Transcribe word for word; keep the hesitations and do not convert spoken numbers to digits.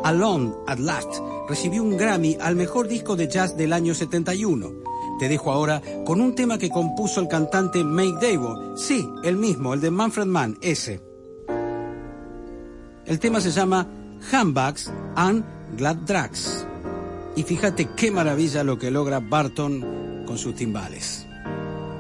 Alone at Last recibió un Grammy al mejor disco de jazz del año setenta y uno. Te dejo ahora con un tema que compuso el cantante Mick Davo. Sí, el mismo, el de Manfred Mann, ese. El tema se llama Handbags and Glad Drags. Y fíjate qué maravilla lo que logra Barton con sus timbales.